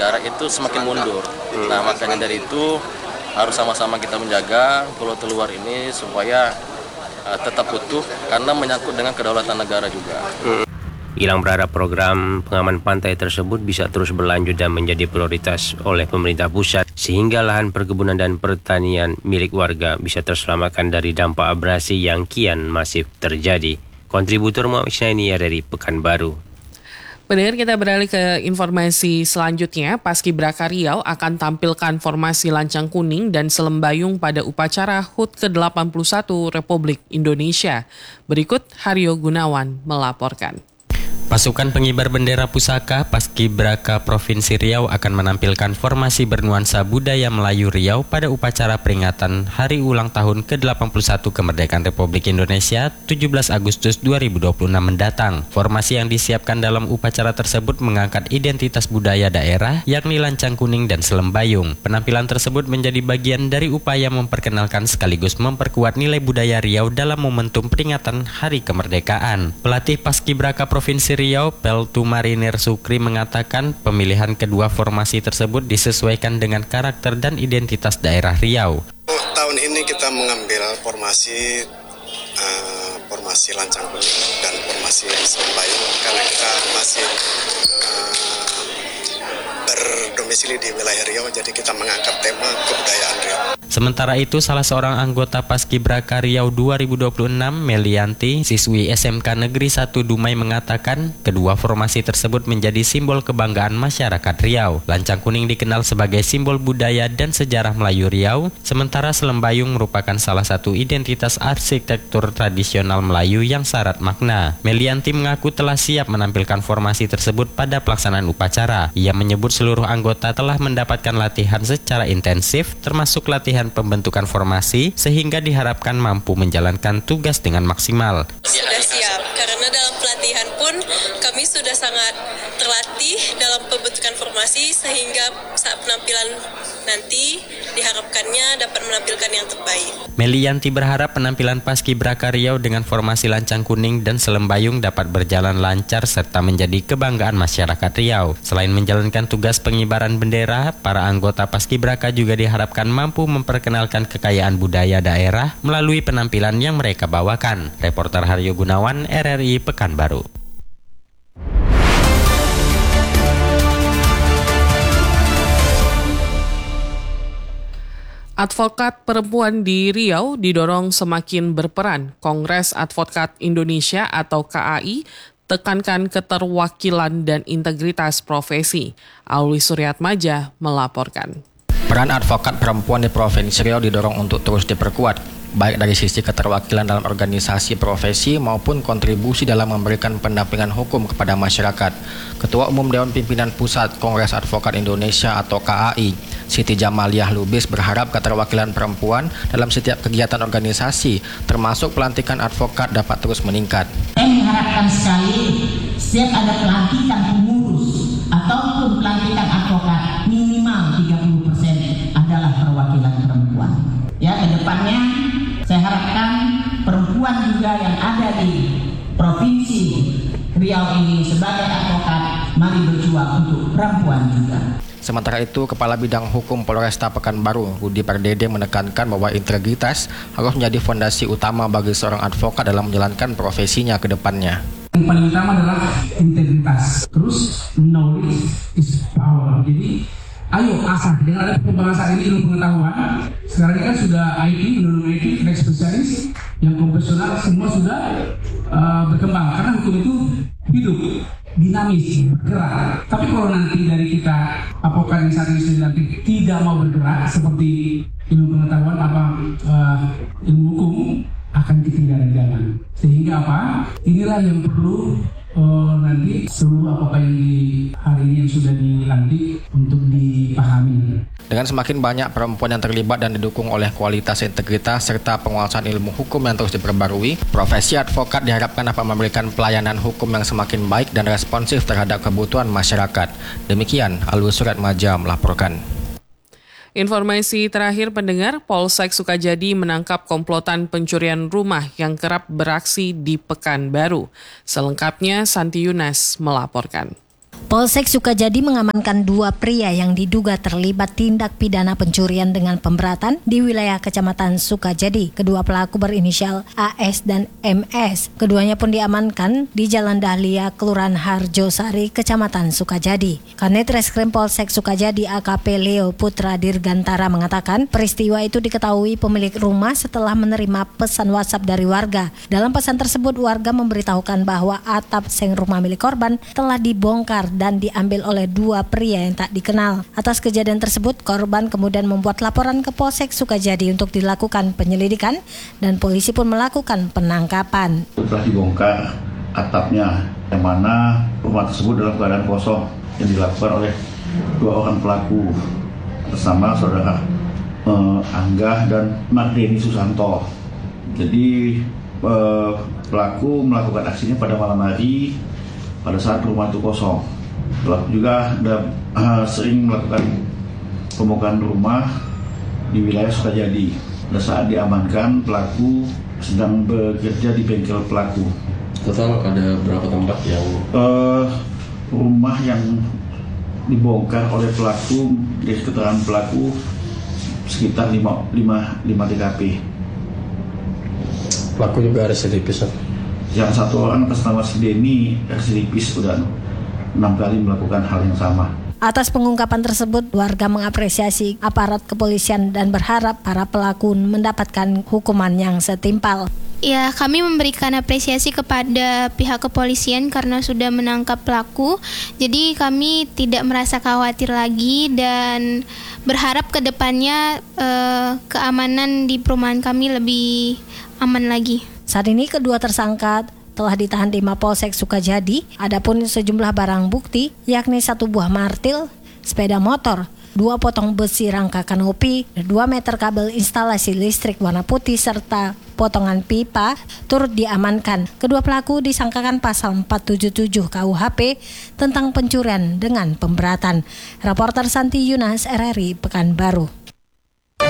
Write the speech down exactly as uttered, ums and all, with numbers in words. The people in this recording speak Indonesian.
negara itu semakin mundur. Nah, makanya dari itu harus sama-sama kita menjaga Pulau Terluar ini supaya uh, tetap utuh karena menyangkut dengan kedaulatan negara juga. Gilang berharap program pengaman pantai tersebut bisa terus berlanjut dan menjadi prioritas oleh pemerintah pusat sehingga lahan perkebunan dan pertanian milik warga bisa terselamatkan dari dampak abrasi yang kian masif terjadi. Kontributor Muhammad Isnaini dari Pekanbaru. Pendengar, kita beralih ke informasi selanjutnya. Paskibraka Riau akan tampilkan formasi lancang kuning dan selembayung pada upacara H U T ke delapan puluh satu Republik Indonesia. Berikut Haryo Gunawan melaporkan. Pasukan pengibar bendera pusaka Paskibraka Provinsi Riau akan menampilkan formasi bernuansa budaya Melayu Riau pada upacara peringatan Hari Ulang Tahun ke delapan puluh satu Kemerdekaan Republik Indonesia tujuh belas Agustus dua ribu dua puluh enam mendatang. Formasi yang disiapkan dalam upacara tersebut mengangkat identitas budaya daerah yakni lancang kuning dan selembayung. Penampilan tersebut menjadi bagian dari upaya memperkenalkan sekaligus memperkuat nilai budaya Riau dalam momentum peringatan Hari Kemerdekaan. Pelatih Paskibraka Provinsi Riau, Peltu Marinir Sukri mengatakan pemilihan kedua formasi tersebut disesuaikan dengan karakter dan identitas daerah Riau. Tahun ini kita mengambil formasi uh, formasi lancang kuning dan formasi selembayung karena kita masih uh, berdomisili di wilayah Riau, jadi kita mengangkat tema kebudayaan Riau. Sementara itu, salah seorang anggota Paskibraka Riau dua ribu dua puluh enam, Melianti, siswi S M K Negeri satu Dumai mengatakan kedua formasi tersebut menjadi simbol kebanggaan masyarakat Riau. Lancang kuning dikenal sebagai simbol budaya dan sejarah Melayu Riau, sementara selembayung merupakan salah satu identitas arsitektur tradisional Melayu yang syarat makna. Melianti mengaku telah siap menampilkan formasi tersebut pada pelaksanaan upacara. Ia menyebut seluruh anggota telah mendapatkan latihan secara intensif, termasuk latihan pembentukan formasi sehingga diharapkan mampu menjalankan tugas dengan maksimal. Sudah siap, karena dalam pelatihan pun kami sudah sangat terlatih dalam pembentukan formasi sehingga saat penampilan nanti diharapkannya dapat menampilkan yang terbaik. Melianti berharap penampilan Paskibraka Riau dengan formasi lancang kuning dan selembayung dapat berjalan lancar serta menjadi kebanggaan masyarakat Riau. Selain menjalankan tugas pengibaran bendera, para anggota Paskibraka juga diharapkan mampu memperkenalkan kekayaan budaya daerah melalui penampilan yang mereka bawakan. Reporter Haryo Gunawan, R R I Pekanbaru. Advokat perempuan di Riau didorong semakin berperan. Kongres Advokat Indonesia atau K A I tekankan keterwakilan dan integritas profesi. Auli Suryatmaja melaporkan. Peran advokat perempuan di Provinsi Riau didorong untuk terus diperkuat, baik dari sisi keterwakilan dalam organisasi profesi maupun kontribusi dalam memberikan pendampingan hukum kepada masyarakat. Ketua Umum Dewan Pimpinan Pusat Kongres Advokat Indonesia atau K A I, Siti Jamaliah Lubis berharap keterwakilan perempuan dalam setiap kegiatan organisasi, termasuk pelantikan advokat, dapat terus meningkat. Saya mengharapkan sekali setiap ada pelantikan pengurus ataupun pelantikan advokat minimal tiga puluh persen adalah perwakilan perempuan. Ya, ke depannya saya harapkan perempuan juga yang ada di Provinsi Riau ini sebagai advokat, mari berjuang untuk perempuan juga. Sementara itu, Kepala Bidang Hukum Polresta Pekanbaru, Budi Pardede, menekankan bahwa integritas harus menjadi fondasi utama bagi seorang advokat dalam menjalankan profesinya ke depannya. Yang paling utama adalah integritas. Terus, knowledge is power. Jadi, ayo asah dengan ada perkembangan saat ini ilmu pengetahuan. Sekarang ini kan sudah I T, menurut I T, next spesialis yang konvensional semua sudah uh, berkembang. Karena hukum itu hidup, dinamis, bergerak. Tapi kalau nanti dari kita advokat yang saat ini sudah nanti tidak mau bergerak seperti ilmu pengetahuan apa uh, ilmu hukum, akan ketinggalan jalan. Sehingga apa? Inilah yang perlu Uh, nanti seluruh apa yang di hari ini yang sudah dilantik untuk dipahami. Dengan semakin banyak perempuan yang terlibat dan didukung oleh kualitas integritas serta penguasaan ilmu hukum yang terus diperbarui, profesi advokat diharapkan dapat memberikan pelayanan hukum yang semakin baik dan responsif terhadap kebutuhan masyarakat. Demikian, Alwi Suryatmaja melaporkan. Informasi terakhir pendengar, Polsek Sukajadi menangkap komplotan pencurian rumah yang kerap beraksi di Pekanbaru. Selengkapnya Santi Yunas melaporkan. Polsek Sukajadi mengamankan dua pria yang diduga terlibat tindak pidana pencurian dengan pemberatan di wilayah Kecamatan Sukajadi. Kedua pelaku berinisial A S dan M S. Keduanya pun diamankan di Jalan Dahlia, Kelurahan Harjosari, Kecamatan Sukajadi. Kanit Reskrim Polsek Sukajadi A K P Leo Putra Dirgantara mengatakan peristiwa itu diketahui pemilik rumah setelah menerima pesan WhatsApp dari warga. Dalam pesan tersebut, warga memberitahukan bahwa atap seng rumah milik korban telah dibongkar dan diambil oleh dua pria yang tak dikenal. Atas kejadian tersebut, korban kemudian membuat laporan ke Polsek Sukajadi untuk dilakukan penyelidikan dan polisi pun melakukan penangkapan. Setelah dibongkar atapnya, yang mana rumah tersebut dalam keadaan kosong, yang dilakukan oleh dua orang pelaku bersama saudara eh, Angga dan Mardeni Susanto. Jadi eh, pelaku melakukan aksinya pada malam hari pada saat rumah itu kosong. Pelaku juga ada, uh, sering melakukan pembongkaran rumah di wilayah Sukajadi. Pada saat diamankan, pelaku sedang bekerja di bengkel pelaku. Total ada berapa tempat yang uh, rumah yang dibongkar oleh pelaku, dari keterangan pelaku sekitar lima T K P. Pelaku juga residipis. Yang satu orang atas nama si Denny residipis udah enam kali melakukan hal yang sama. Atas pengungkapan tersebut, warga mengapresiasi aparat kepolisian dan berharap para pelaku mendapatkan hukuman yang setimpal. Ya, kami memberikan apresiasi kepada pihak kepolisian karena sudah menangkap pelaku. Jadi kami tidak merasa khawatir lagi dan berharap ke depannya eh, keamanan di perumahan kami lebih aman lagi. Saat ini kedua tersangka telah ditahan di Mapolsek Sukajadi. Adapun sejumlah barang bukti yakni satu buah martil, sepeda motor, dua potong besi rangka kanopi, dua meter kabel instalasi listrik warna putih serta potongan pipa turut diamankan. Kedua pelaku disangkakan pasal empat tujuh tujuh K U H P tentang pencurian dengan pemberatan. Reporter Santi Yunas, R R I Pekanbaru.